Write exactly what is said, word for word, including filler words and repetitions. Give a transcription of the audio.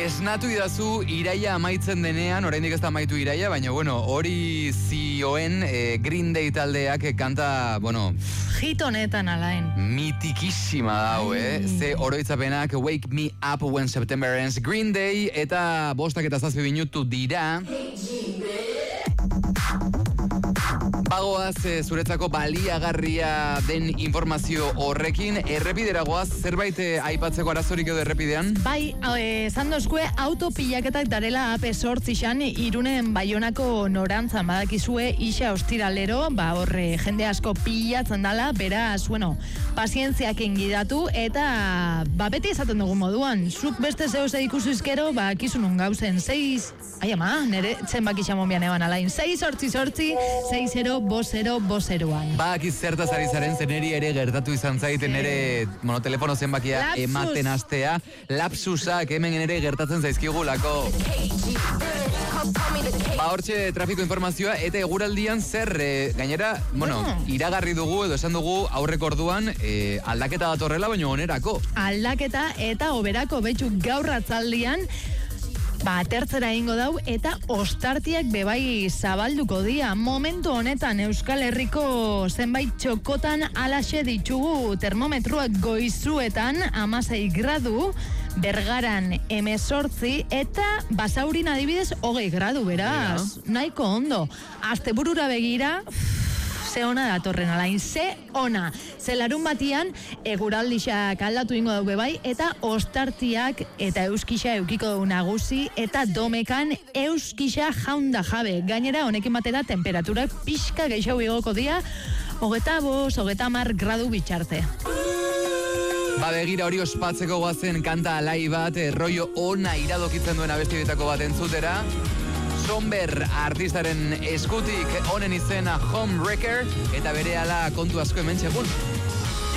Esnatu idazu iraia amaitzen denean, oraindik ez da amaitu iraia, baina bueno, hori zioen eh, Green Day taldeak kanta, bueno... Hit honetan alain. Mitikissima dau, eh? Ze oroitzapenak Wake Me Up When September Ends, Green Day, eta bostak eta zazpi minutu dira... Bagoaz, e, zuretzako baliagarria den informazio horrekin, errepidera goaz, zerbait e, aipatzeko arazorik edo errepidean? Bai, esan dozkue, autopilaketak darela ape sortzixan, Irunen Baionako norantzan badakizue isa ostiralero, ba horre jende asko pilatzen dala, beraz, bueno, pazientziak ingidatu, eta ba beti esaten dugu moduan, zuk beste zehose ikusizkero, ba kizunun gauzen, seiz, ai ama, nere zenbaki xamon eban alain, seiz sortzi sortzi, seiz zero, bos zero, bos zeroan. Ba, akiz zertaz ari zaren, zeneri ere gertatu izan zaiten ere monotelefono zenbakia Lapsus. Ematen astea, lapsusak hemen ere gertatzen zaizkigulako. Ba, hortxe trafiko informazioa, eta eguraldian zer, e, gainera, bueno, Bueno. iragarri dugu, edo esan dugu, aurreko orduan, e, aldaketa datorrela, baina onerako. Aldaketa eta oberako betxu gaur atzaldian, ba, tertzera ingo dau, eta ostartiak bebai zabalduko dia. Momentu honetan Euskal Herriko zenbait txokotan alaxe ditugu termometruak goizuetan amasei gradu, Bergaran emezortzi, eta Basaurin adibidez hogei gradu, beraz. Nahiko ondo. Asteburura begira... ze ona datorren alain, ze ona. Ze larun batian, eguraldixak aldatu ingo daube bai, eta ostartiak eta euskisa eukiko dugu nagusi, eta domekan euskisa jaunda jabe. Gainera, honekin batera, temperaturak pixka gehiago igoko dia, hogeta bos, hogeta mar gradu bitxarte. Ba, begira hori ospatzeko guazen kanta alai bat, eh, rollo ona iradokitzen duen abestietako bat entzutera. Somber artistaren eskutik honen izena Homewrecker, eta berehala kontu asko hemen txegun.